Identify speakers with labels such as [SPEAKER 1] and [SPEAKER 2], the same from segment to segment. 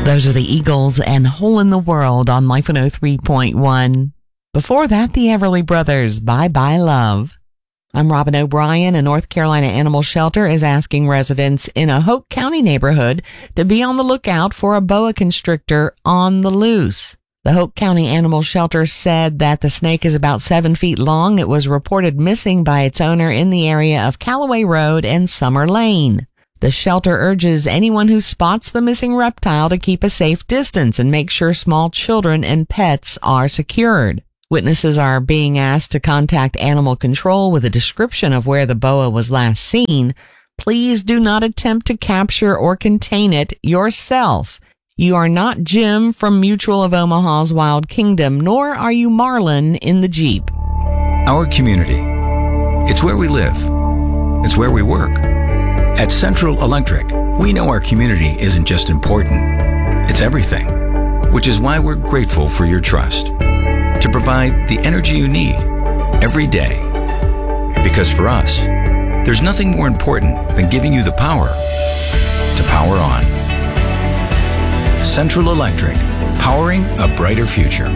[SPEAKER 1] Those are the Eagles and Hole in the World on Life 103.1. Before that, the Everly Brothers, Bye Bye Love. I'm Robin O'Brien. A North Carolina animal shelter is asking residents in a Hoke County neighborhood to be on the lookout for a boa constrictor on the loose. The Hoke County Animal Shelter said that the snake is about 7 feet long. It was reported missing by its owner in the area of Callaway Road and Summer Lane. The shelter urges anyone who spots the missing reptile to keep a safe distance and make sure small children and pets are secured. Witnesses are being asked to contact animal control with a description of where the boa was last seen. Please do not attempt to capture or contain it yourself. You are not Jim from Mutual of Omaha's Wild Kingdom, nor are you Marlin in the Jeep.
[SPEAKER 2] Our community. It's where we live. It's where we work. At Central Electric, we know our community isn't just important. It's everything, which is why we're grateful for your trust to provide the energy you need every day. Because for us, there's nothing more important than giving you the power to power on. Central Electric, powering a brighter future.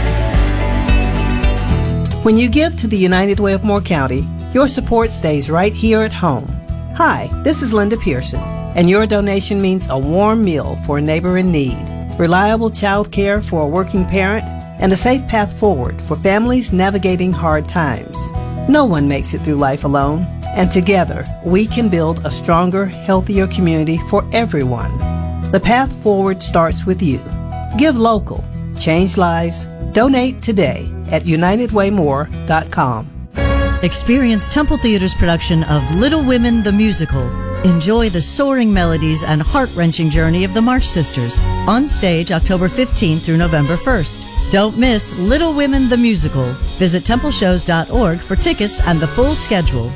[SPEAKER 3] When you give to the United Way of Moore County, your support stays right here at home. Hi, this is Linda Pearson, and your donation means a warm meal for a neighbor in need, reliable child care for a working parent, and a safe path forward for families navigating hard times. No one makes it through life alone, and together we can build a stronger, healthier community for everyone. The path forward starts with you. Give local, change lives, donate today at UnitedWayMore.com.
[SPEAKER 4] Experience Temple Theater's production of Little Women the Musical. Enjoy the soaring melodies and heart-wrenching journey of the March Sisters. On stage October 15th through November 1st. Don't miss Little Women the Musical. Visit templeshows.org for tickets and the full schedule.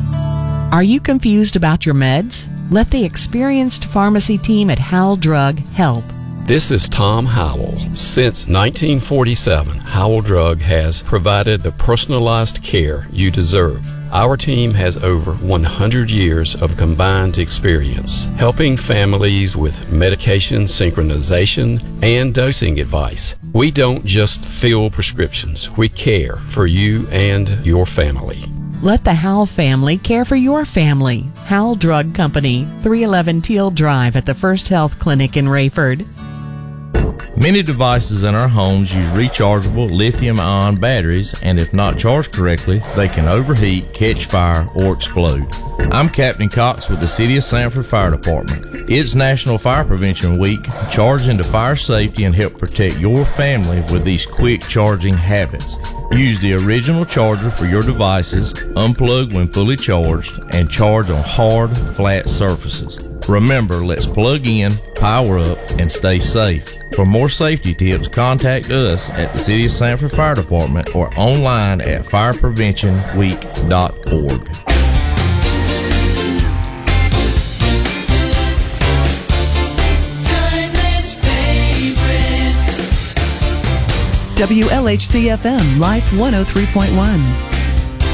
[SPEAKER 1] Are you confused about your meds? Let the experienced pharmacy team at Howell Drug help.
[SPEAKER 5] This is Tom Howell. Since 1947, Howell Drug has provided the personalized care you deserve. Our team has over 100 years of combined experience, helping families with medication synchronization and dosing advice. We don't just fill prescriptions, we care for you and your family.
[SPEAKER 1] Let the Howell family care for your family. Howell Drug Company, 311 Teal Drive at the First Health Clinic in Rayford.
[SPEAKER 6] Many devices in our homes use rechargeable lithium-ion batteries, and if not charged correctly, they can overheat, catch fire, or explode. I'm Captain Cox with the City of Sanford Fire Department. It's National Fire Prevention Week. Charge into fire safety and help protect your family with these quick charging habits. Use the original charger for your devices, unplug when fully charged, and charge on hard, flat surfaces. Remember, let's plug in, power up, and stay safe. For more safety tips, contact us at the City of Sanford Fire Department or online at firepreventionweek.org.
[SPEAKER 7] WLHC-FM, Life 103.1.